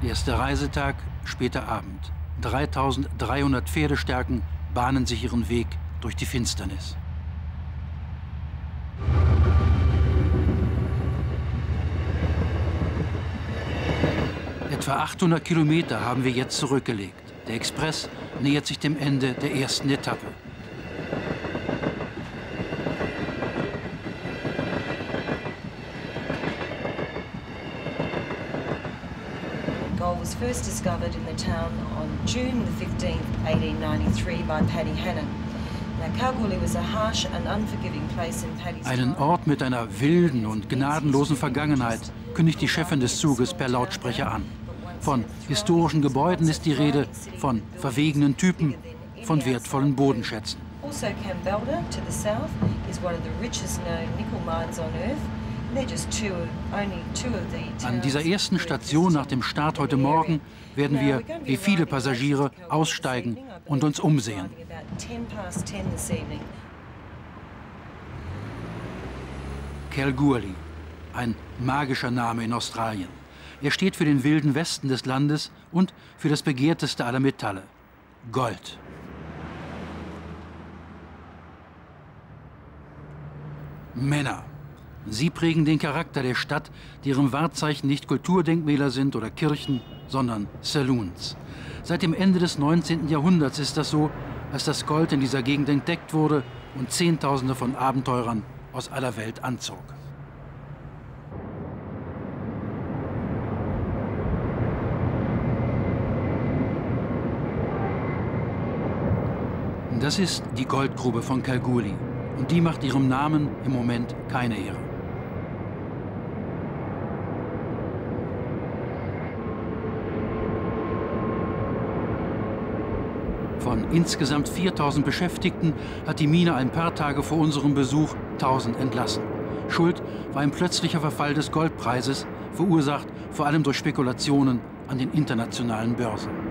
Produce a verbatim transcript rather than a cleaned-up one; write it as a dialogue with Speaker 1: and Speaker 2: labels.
Speaker 1: Erster Reisetag, später Abend. dreitausenddreihundert Pferdestärken bahnen sich ihren Weg durch die Finsternis. Etwa achthundert Kilometer haben wir jetzt zurückgelegt. Der Express nähert sich dem Ende der ersten Etappe.
Speaker 2: Gold was first discovered in the town on June the fifteenth, eighteen ninety-three by Paddy Hannon. Now Kalgoorlie was a harsh and unforgiving place in Paddy's time.
Speaker 1: Einen Ort mit einer wilden und gnadenlosen Vergangenheit kündigt die Chefin des Zuges per Lautsprecher an. Von historischen Gebäuden ist die Rede, von verwegenen Typen, von wertvollen Bodenschätzen.
Speaker 2: Also Kambalda to the south is one of the richest known nickel mines on earth.
Speaker 1: An dieser ersten Station nach dem Start heute Morgen werden wir, wie viele Passagiere, aussteigen und uns umsehen. Kalgoorlie, ein magischer Name in Australien. Er steht für den wilden Westen des Landes und für das begehrteste aller Metalle, Gold. Männer. Sie prägen den Charakter der Stadt, deren Wahrzeichen nicht Kulturdenkmäler sind oder Kirchen, sondern Saloons. Seit dem Ende des neunzehnten Jahrhunderts ist das so, als das Gold in dieser Gegend entdeckt wurde und Zehntausende von Abenteurern aus aller Welt anzog. Das ist die Goldgrube von Kalgoorlie und die macht ihrem Namen im Moment keine Ehre. Von insgesamt viertausend Beschäftigten hat die Mine ein paar Tage vor unserem Besuch tausend entlassen. Schuld war ein plötzlicher Verfall des Goldpreises, verursacht vor allem durch Spekulationen an den internationalen Börsen.